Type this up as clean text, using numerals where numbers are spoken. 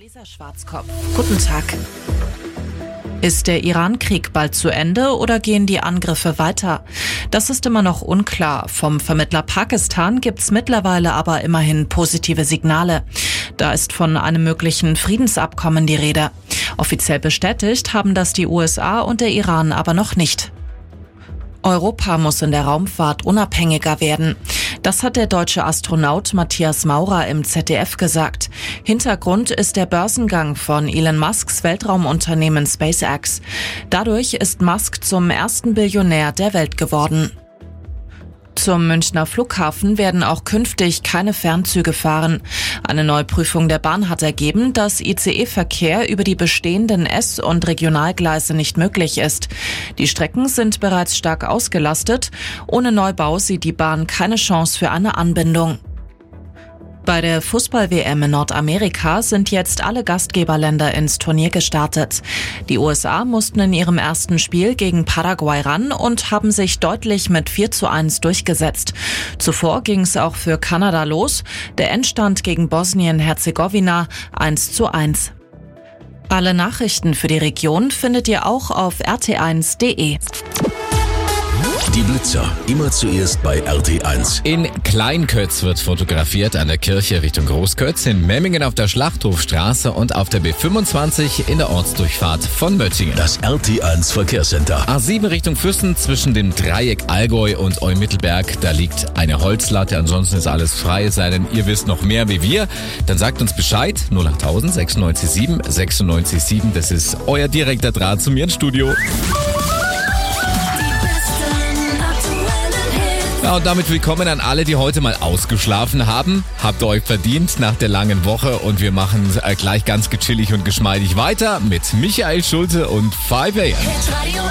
Lisa Schwarzkopf. Guten Tag. Ist der Iran-Krieg bald zu Ende oder gehen die Angriffe weiter? Das ist immer noch unklar. Vom Vermittler Pakistan gibt's mittlerweile aber immerhin positive Signale. Da ist von einem möglichen Friedensabkommen die Rede. Offiziell bestätigt haben das die USA und der Iran aber noch nicht. Europa muss in der Raumfahrt unabhängiger werden. Das hat der deutsche Astronaut Matthias Maurer im ZDF gesagt. Hintergrund ist der Börsengang von Elon Musks Weltraumunternehmen SpaceX. Dadurch ist Musk zum ersten Billionär der Welt geworden. Zum Münchner Flughafen werden auch künftig keine Fernzüge fahren. Eine Neuprüfung der Bahn hat ergeben, dass ICE-Verkehr über die bestehenden S- und Regionalgleise nicht möglich ist. Die Strecken sind bereits stark ausgelastet. Ohne Neubau sieht die Bahn keine Chance für eine Anbindung. Bei der Fußball-WM in Nordamerika sind jetzt alle Gastgeberländer ins Turnier gestartet. Die USA mussten in ihrem ersten Spiel gegen Paraguay ran und haben sich deutlich mit 4:1 durchgesetzt. Zuvor ging es auch für Kanada los. Der Endstand gegen Bosnien-Herzegowina 1:1. Alle Nachrichten für die Region findet ihr auch auf rt1.de. Die Blitzer, immer zuerst bei RT1. In Kleinkötz wird fotografiert an der Kirche Richtung Großkötz, in Memmingen auf der Schlachthofstraße und auf der B25 in der Ortsdurchfahrt von Möttingen. Das RT1 Verkehrscenter. A7 Richtung Füssen zwischen dem Dreieck Allgäu und Eumittelberg, da liegt eine Holzlatte, ansonsten ist alles frei, es sei denn, ihr wisst noch mehr wie wir, dann sagt uns Bescheid, 08000 967 967, das ist euer direkter Draht zu mir ins Studio. Ja, und damit willkommen an alle, die heute mal ausgeschlafen haben. Habt ihr euch verdient nach der langen Woche und wir machen gleich ganz gechillig und geschmeidig weiter mit Michael Schulte und 5 AM.